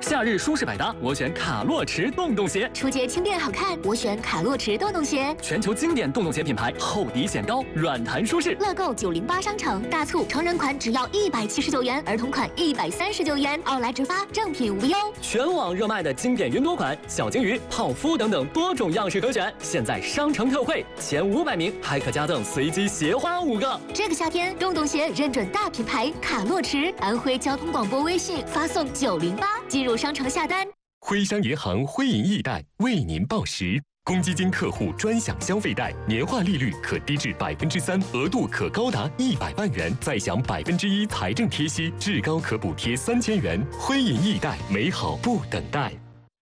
夏日舒适百搭，我选卡洛驰洞洞鞋。 出街轻便好看，我选卡洛驰洞洞鞋。 全球经典洞洞鞋品牌，厚底显高，软弹舒适。 乐购908商城大促，成人款只要179元，儿童款139元，奥莱直发，正品无忧。 全网热卖的经典云朵款、小金鱼、泡芙等等多种样式可选，现在商城特惠，前500名还可加赠随机鞋花5个。 这个夏天，洞洞鞋认准大品牌卡洛驰，安徽交通广播微信发送908，进入商城下单。 徽商银行徽银易贷为您报时。公积金客户专享消费贷，年化利率可低至3%，额度可高达100万元，再享1%财政贴息，至高可补贴3000元。徽银易贷，美好不等待。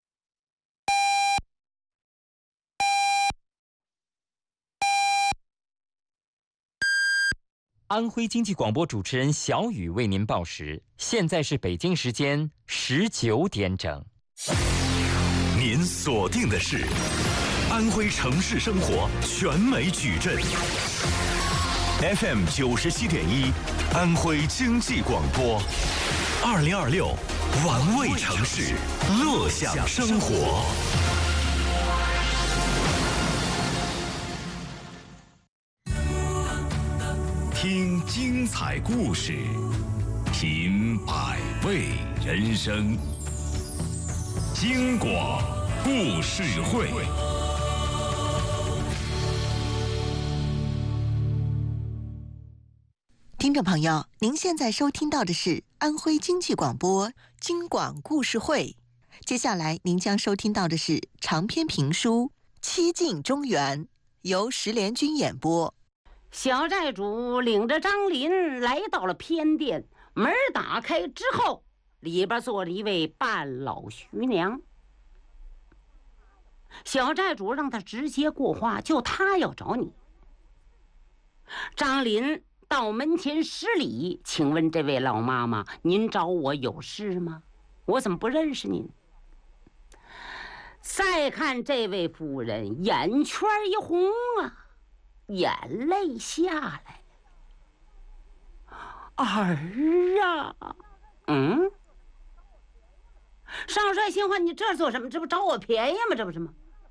安徽经济广播主持人小雨为您报时，现在是北京时间19点整。 您锁定的是安徽城市生活全美矩阵 FM 97.1，安徽经济广播，2026玩味城市，乐享生活。听精彩故事，品百味人生。京广故事会。 听众朋友，您现在收听到的是安徽经济广播京广故事会。接下来您将收听到的是长篇评书《七进中原》，由石连军演播。 小寨主领着张林来到了偏殿，门打开之后，里边坐着一位半老徐娘。小寨主让他直接过话，就他要找你。张林到门前施礼，请问这位老妈妈，您找我有事吗？我怎么不认识您？再看这位夫人，眼圈一红啊，眼泪下来。儿啊，少帅心话，你这做什么？这不找我便宜吗？这不是吗？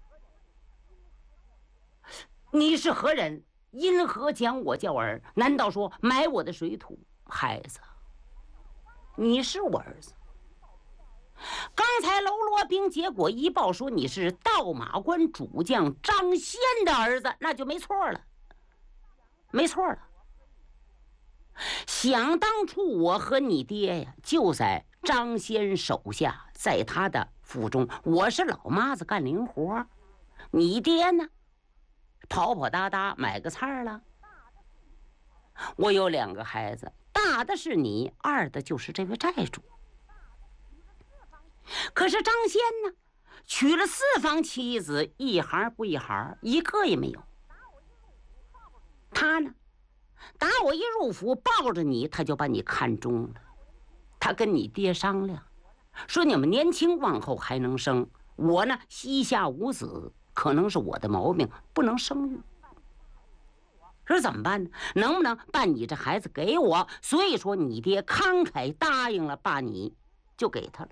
你是何人？因何将我叫儿？难道说买我的水土？孩子，你是我儿子。刚才喽啰兵结果一报说你是倒马关主将张先的儿子，那就没错了，没错了。想当初我和你爹呀，就在张先手下，在他的府中，我是老妈子干零活，你爹呢，跑跑哒哒买个菜了。我有2个孩子，大的是你，二的就是这位寨主。可是张先呢，娶了4房妻子，一行不一行，一个也没有。他呢，打我一入府，抱着你，他就把你看中了。他跟你爹商量，说你们年轻，往后还能生。我呢，膝下无子，可能是我的毛病，不能生育。说怎么办呢？能不能把你这孩子给我？所以说你爹慷慨答应了，把你就给他了。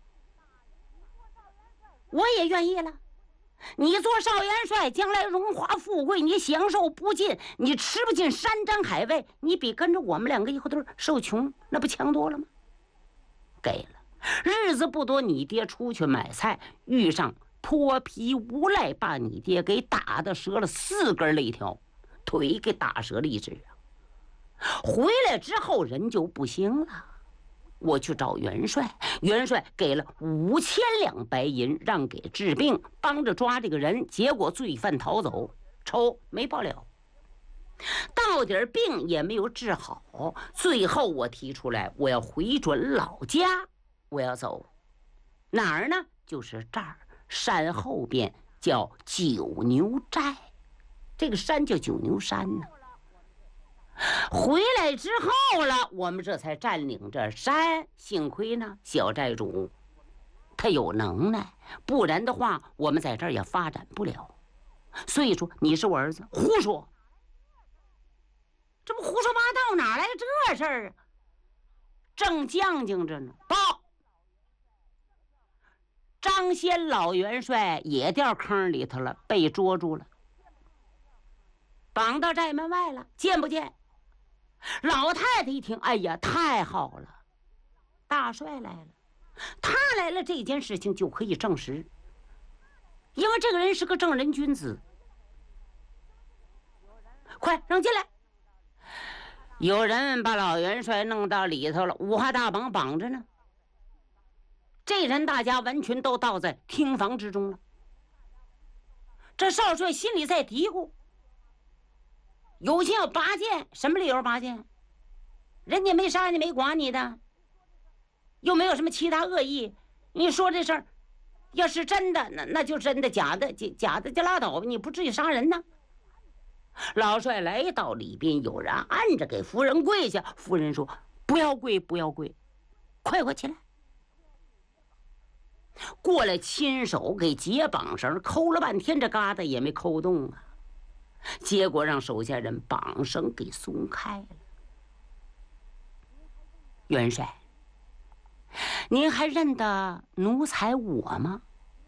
我也愿意了。你做少元帅，将来荣华富贵你享受不尽，你吃不尽山珍海味，你比跟着我们2个以后都受穷，那不强多了吗？给了。日子不多，你爹出去买菜，遇上泼皮无赖，把你爹给打的折了4根肋条，腿给打折了1只。回来之后人就不行了，我去找元帅，元帅给了5000两白银，让给治病，帮着抓这个人，结果罪犯逃走，仇没报了，到底病也没有治好。最后我提出来，我要回转老家，我要走哪儿呢？就是这儿，山后边叫九牛寨，这个山叫九牛山呢。回来之后了，我们这才占领这山。幸亏呢，小寨主他有能耐，不然的话我们在这儿也发展不了。所以说你是我儿子，胡说，这不胡说八道，哪来这事儿啊？正将就着呢，报张先老元帅也掉坑里头了，被捉住了，绑到寨门外了，见不见？老太太一听，哎呀，太好了，大帅来了，他来了，这件事情就可以证实，因为这个人是个正人君子。快让进来！有人把老元帅弄到里头了，五花大绑绑着呢。这人大家完全都倒在厅房之中了。这少帅心里在嘀咕：有心要拔剑，什么理由拔剑？人家没杀你，没剐你的，又没有什么其他恶意。你说这事儿，要是真的，那就真的；假的就拉倒吧，你不至于杀人呢。老帅来到里边，有人按着给夫人跪下。夫人说：“不要跪，不要跪，快起来！”过来亲手给解绑绳，抠了半天，这疙瘩也没抠动啊。结果让手下人绑绳给松开了。元帅，您还认得奴才我吗？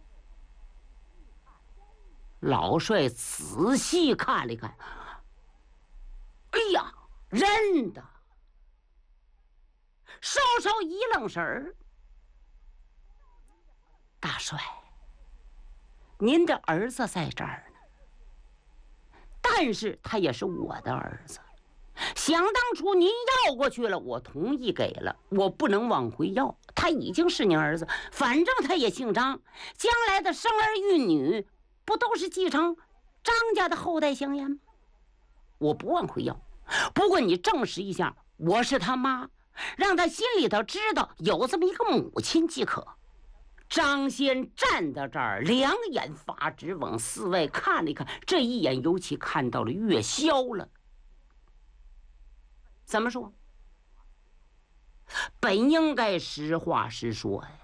老帅仔细看了一看，哎呀，认得！稍稍一愣神儿。大帅，您的儿子在这儿呢，但是他也是我的儿子。想当初您要过去了，我同意给了，我不能往回要。他已经是您儿子，反正他也姓张，将来的生儿育女不都是继承张家的后代香烟吗？我不往回要，不过你证实一下我是他妈，让他心里头知道有这么一个母亲即可。张先站到这儿，两眼发直，往四外看了一看，这一眼尤其看到了月宵了。怎么说？本应该实话实说呀。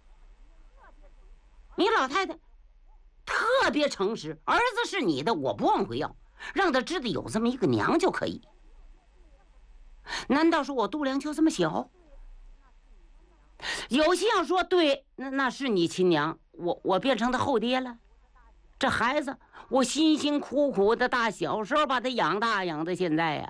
你老太太特别诚实，儿子是你的，我不往回要，让他知道有这么一个娘就可以。难道说我度量就这么小？有心要说对，那是你亲娘，我变成他后爹了。这孩子我辛辛苦苦的大小时候把他养大养到现在呀，